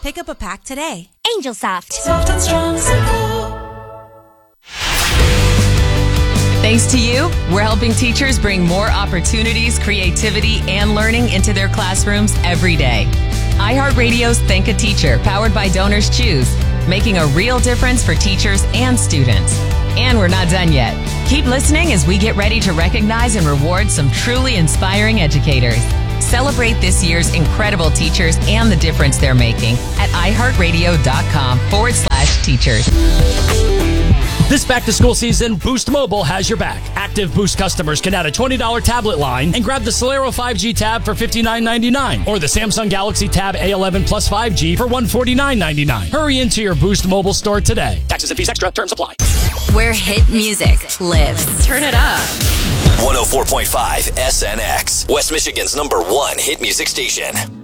Pick up a pack today. Angel Soft. Soft and strong, simple. Thanks to you, we're helping teachers bring more opportunities, creativity, and learning into their classrooms every day. iHeartRadio's Thank a Teacher, powered by Donors Choose, making a real difference for teachers and students. And we're not done yet. Keep listening as we get ready to recognize and reward some truly inspiring educators. Celebrate this year's incredible teachers and the difference they're making at iHeartRadio.com/teachers. This back-to-school season, Boost Mobile has your back. Active Boost customers can add a $20 tablet line and grab the Solero 5G tab for $59.99 or the Samsung Galaxy Tab A11 Plus 5G for $149.99. Hurry into your Boost Mobile store today. Taxes and fees extra. Terms apply. Where hit music lives. Turn it up. 104.5 SNX, West Michigan's #1 hit music station.